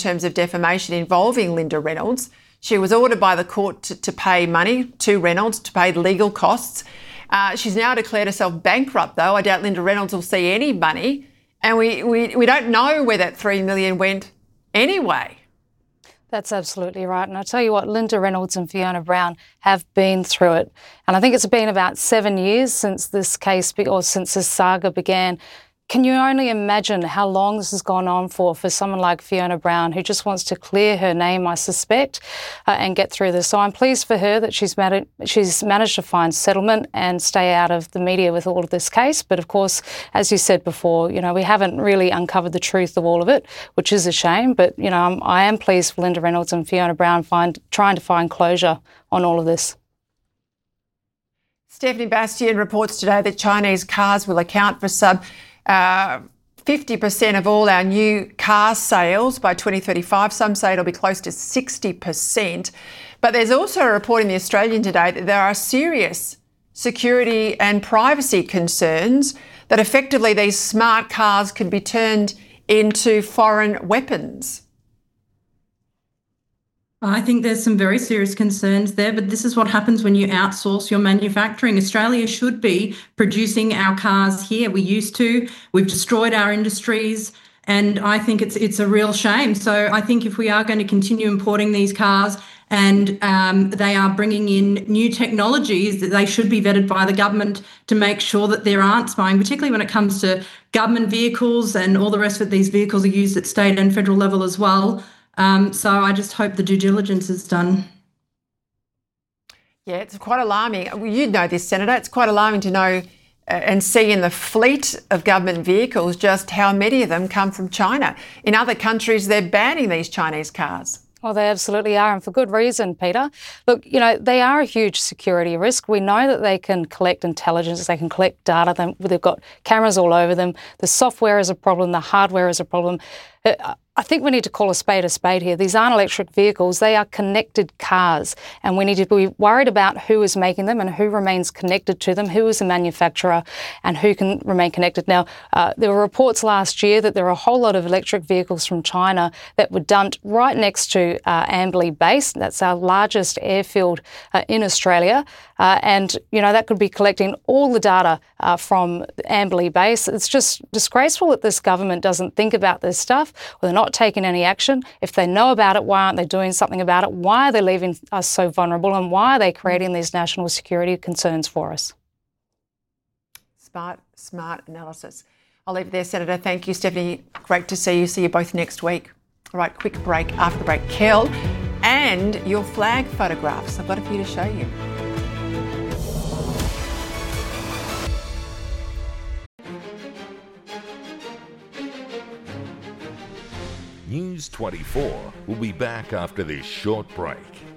terms of defamation involving Linda Reynolds. She was ordered by the court to pay money to Reynolds to pay legal costs. She's now declared herself bankrupt, though. I doubt Linda Reynolds will see any money. And we don't know where that $3 million went anyway. That's absolutely right. And I tell you what, Linda Reynolds and Fiona Brown have been through it. And I think it's been about 7 years since this case, or since this saga began. Can you only imagine how long this has gone on for someone like Fiona Brown, who just wants to clear her name, I suspect, and get through this? So I'm pleased for her that she's managed to find settlement and stay out of the media with all of this case. But of course, as you said before, we haven't really uncovered the truth of all of it, which is a shame. But, I am pleased for Linda Reynolds and Fiona Brown trying to find closure on all of this. Stephanie Bastian reports today that Chinese cars will account for 50% of all our new car sales by 2035. Some say it'll be close to 60%. But there's also a report in The Australian today that there are serious security and privacy concerns that effectively these smart cars could be turned into foreign weapons. I think there's some very serious concerns there, but this is what happens when you outsource your manufacturing. Australia should be producing our cars here. We used to. We've destroyed our industries, and I think it's a real shame. So I think if we are going to continue importing these cars and they are bringing in new technologies, that they should be vetted by the government to make sure that there aren't spying, particularly when it comes to government vehicles and all the rest of it. These vehicles are used at state and federal level as well. So I just hope the due diligence is done. Yeah, it's quite alarming. You know this, Senator. It's quite alarming to know and see in the fleet of government vehicles just how many of them come from China. In other countries, they're banning these Chinese cars. Well, they absolutely are, and for good reason, Peter. Look, they are a huge security risk. We know that they can collect intelligence, they can collect data, they've got cameras all over them. The software is a problem, the hardware is a problem. I think we need to call a spade here. These aren't electric vehicles, they are connected cars, and we need to be worried about who is making them and who remains connected to them, who is the manufacturer and who can remain connected. Now, there were reports last year that there are a whole lot of electric vehicles from China that were dumped right next to Amberley Base. That's our largest airfield in Australia, and that could be collecting all the data from Amberley Base. It's just disgraceful that this government doesn't think about this stuff, or they're not taking any action. If they know about it, why aren't they doing something about it? Why are they leaving us so vulnerable, and why are they creating these national security concerns for us? Smart analysis. I'll leave it there, Senator. Thank you, Stephanie. Great to see you. See you both next week. All right, quick break. After the break, Kel, and your flag photographs. I've got a few to show you. News 24 will be back after this short break.